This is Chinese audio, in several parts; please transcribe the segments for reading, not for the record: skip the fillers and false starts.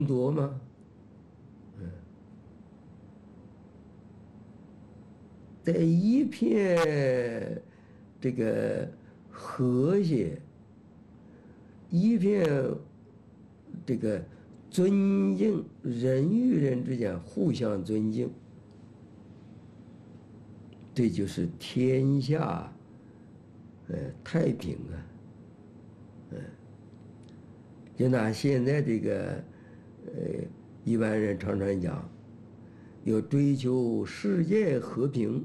多吗？在一片这个和谐，一片这个尊敬，人与人之间互相尊敬，这就是天下太平啊。就拿现在这个呃一般人常常讲，要追求世界和平。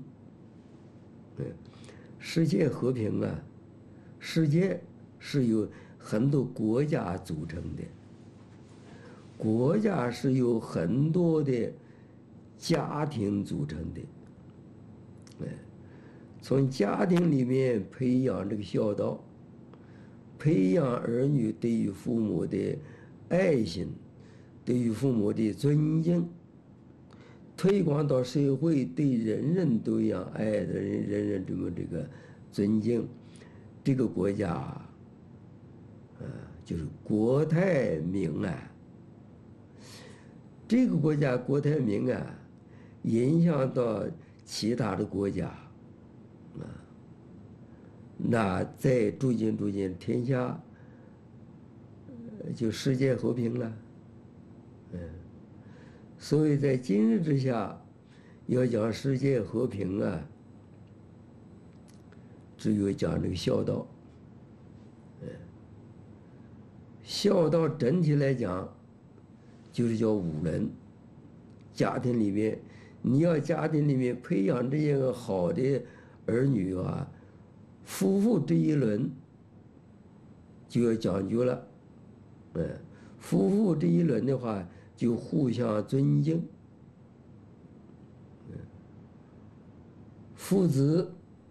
世界和平啊，世界是由很多国家组成的，国家是由很多的家庭组成的。从家庭里面培养这个孝道，培养儿女对于父母的爱心，对于父母的尊敬，推广到社会，对人人都一样爱的人人这个尊敬，这个国家，就是国泰民安。这个国家国泰民安，影响到其他的国家，那再逐渐天下就世界和平了。所以在今日之下，要讲世界和平啊，只有讲这个孝道。孝道整体来讲，就是叫五伦。家庭里面，你要家庭里面培养这些个好的儿女啊，夫妇这一伦就要讲究了。夫妇这一伦的话，就互相尊敬。父子，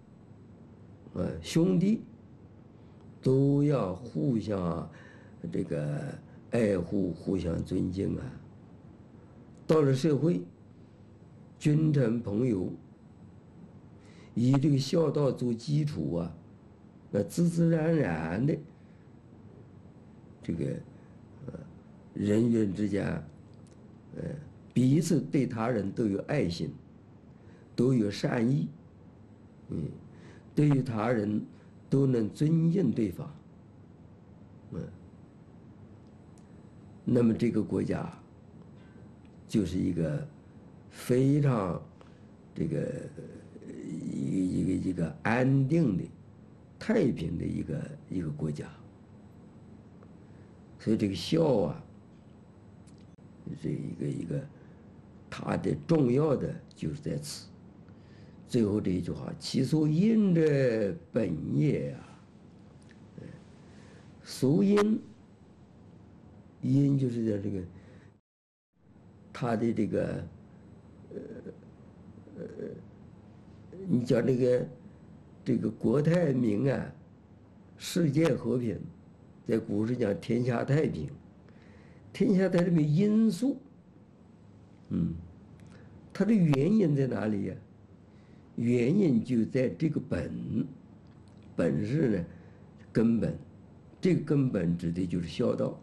兄弟都要互相这个爱护，互相尊敬啊。到了社会，君臣朋友以这个孝道做基础啊，那自自然然的，这个人与人之间，彼此对他人都有爱心，都有善意，对于他人都能尊敬对方，那么这个国家就是一个非常这个一个安定的、太平的一个国家。所以这个孝啊，这一个它的重要的就是在此。最后这一句话：其所因者，本也啊。所因，因就是在这个他的这个你讲这个国泰民安，世界和平，在古时讲天下太平。天下太平的因素，它的原因在哪里呀？原因就在这个本是呢根本，这个根本指的就是孝道。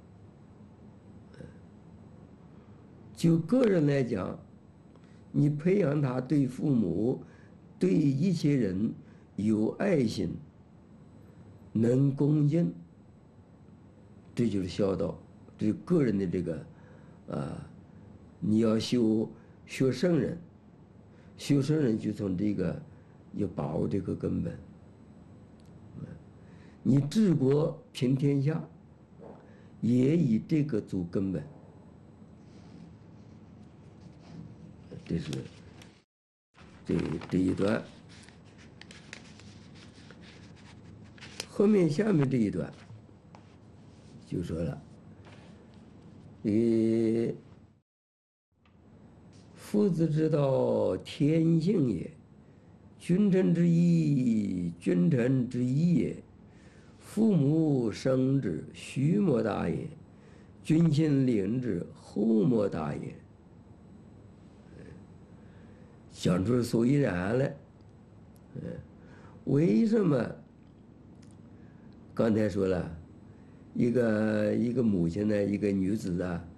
就个人来讲，你培养他对父母、对一切人有爱心，能恭敬，这就是孝道。这是个人的这个你要学圣人，修圣人就从这个要把握这个根本。你治国平天下，也以这个做根本。这是这一段。后面下面这一段就说了，父子之道，天性也；君臣之义，君臣之义也。父母生之，须莫大焉；君亲临之，后莫大焉。讲出所以然来。为什么？刚才说了，一个母亲呢，一个女子啊，